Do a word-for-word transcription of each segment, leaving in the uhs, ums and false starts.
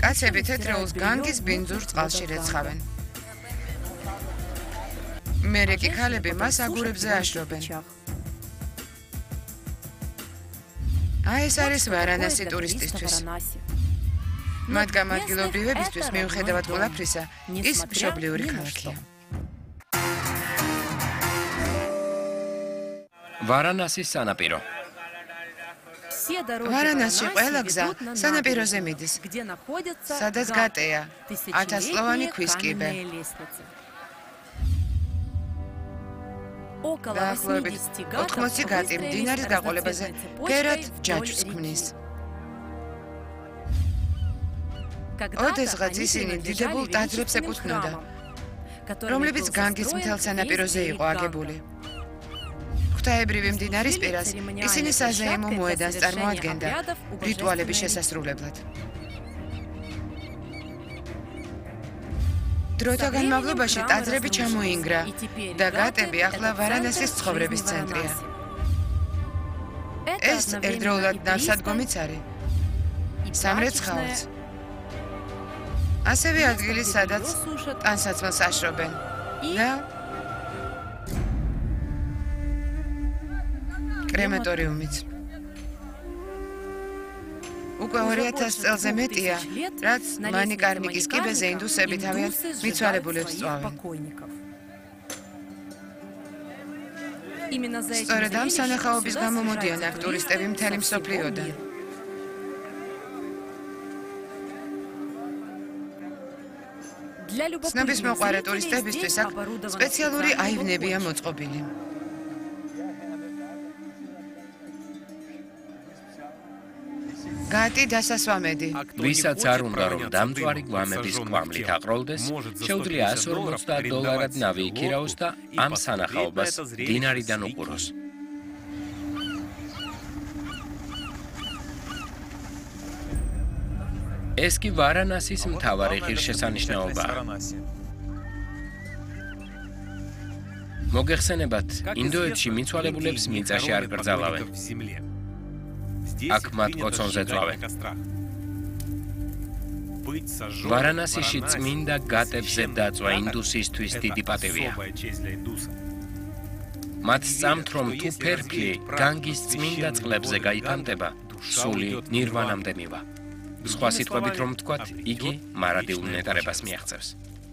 კაცები თეთრეულს განგის ბინძურ წყალში რეცხავენ. მერე კი ქალები მას აგურებზე აშრობენ. აი ეს არის ვარანასი ტურისტისთვის. მათგან ადგილობრივებისთვის მიუხედავად ყველაფრისა, ის მშობლიური ქალაქია. ვარანასის სანაპირო. ვარანასში ყველა გზა სანაპიროზე მიდის, სადაც გატეა ათასწლოვანი ქვის კიბე. დაახლოებით ოთხმოცი გატი მდინარის გაყოლებაზე ფერად ჯაჭვს ქმნის. ოდესღაც ისინი დიდებულ ტაძრებს ეკუთვნოდა, რომლებიც განგის მთელ სანაპიროზე იყო აგებული. ღვთაებრივი მდინარის პირას ისინი საზეიმო მოედანს წარმოადგენდა რიტუალების შესასრულებლად. დროთა განმავლობაში ტაძრები ჩამოინგრა და გატები ახლა ვარანასის ცხოვრების ცენტრია. ეს ერთდროულად ნავსადგომიც არის, სამრეცხაოც. ასევე ადგილი, სადაც ტანსაცმელს აშრობენ და კრემატორიუმიც. უკვე ორი ათას წელზე მეტია, რაც მანიკარნიკის კიბეზე ინდუსები თავიანთ მიცვალებულებს წვავენ. სწორედ ამ სანახაობის გამო მოდიან აქ ტურისტები მთელი მსოფლიოდან. ცნობის მოყვარე ტურისტებისთვის აქ სპეციალური აივნებია მოწყობილი. გატი დასასვამედი. ვისაც არ უნდა რომ დამწვარი გვამების კვამლით აყროლდეს, შეუძლია ასი ორმოცდაათ დოლარად ნავი იქირაოს და ამ სანახაობას დინარიდან უყუროს. ეს კი ვარანასის მთავარი ღირსშესანიშნაობაა. მოგეხსენებათ, ინდოეთში მიცვალებულებს მიწაში არ კრძალავენ. აქ მათ კოცონზე წვავენ. ვარანასიში წმინდა გატებზე დაწვა ინდუსისთვის დიდი პატივია. მათ სწამთ, რომ თუ ფერფლი განგის წმინდა წყლებზე გაიფანტება, სული ნირვანამდე მივა. სხვა სიტყვებით რომ ვთქვათ, იგი მარადიულ ნეტარებას მიაღწევს.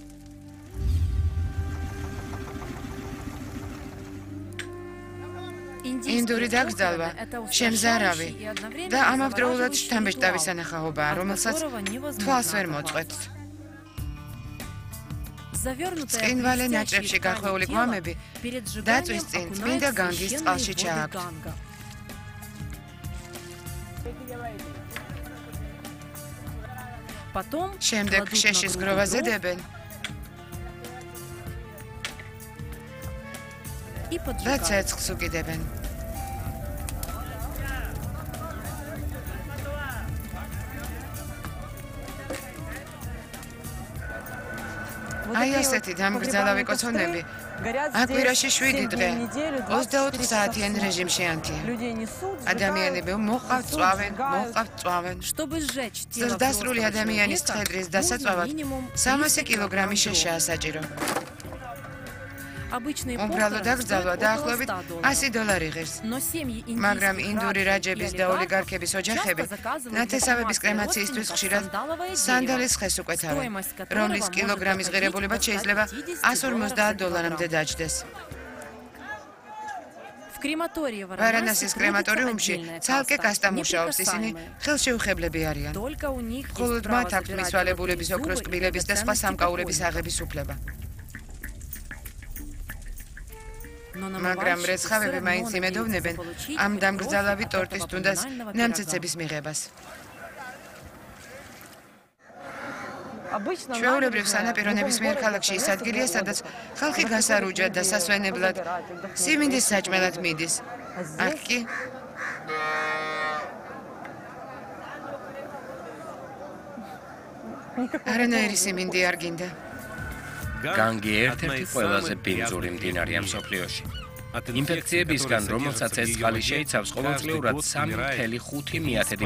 ინდური დაკრძალვა, შემზარავი და ამავდროულად შთამბეჭდავი სანახაობაა, რომელსაც თვალს ვერ მოწყვეტთ. წყინვალე ნაჭრებში გახვეული გვამები დაწვის წინ წმინდა განგის წყალში ჩააქვთ. შემდეგ შეშის გროვაზე დებენ და ცეცხლს უკიდებენ. აი ასეთი დამგრძალავი კოცონები აქ კვირაში შვიდი დღე ოცდაოთხ საათიან რეჟიმში ანთია. ადამიანები მოყავთ წვავენ, მოყავთ წვავენ. დასრული ადამიანის ცხედრის დასაწვავად სამასი კილოგრამი შეშაა საჭირო. უმრავლო დაკრძალვა დაახლოებით ასი დოლარი ღირს. მაგრამ ინდური რაჯების და ოლიგარქების ოჯახები ნათესავების კრემაციისთვის ხშირად სანდალის ხეს უკეთავენ, რომლის კილოგრამის ღირებულება შეიძლება ასი ორმოცდაათ დოლარამდე დაჯდეს. ვარანასის კრემატორიუმში ცალკე კასტა მუშაობს, ისინი ხელშეუხებლები არიან. მხოლოდ მათ აქვთ მიცვალებულების ოქროს კბილების და სხვა სამკაულების აღების უფლება. მაგრამ რეცხავები მაინც იმედოვნებენ ამ დამგრძალავი ტორტის თუნდაც ნამცეცების მიღებას. ჩვეულებრივ სანაპირო ნებისმიერ ქალაქში ის ადგილია, სადაც ხალხი გასარუჯად და სასვენებლად, სიმინდის საჭმელად მიდის. აქ კი არანაირი სიმინდი არ გინდა. განგი ერთ-ერთი ყველაზე ბინძური მდინარეა მსოფლიოში. ინფექციებისგან, რომელსაც ეს წყალი შეიცავს, ყოველწლიურად სამი ფული ხუთი მიათედი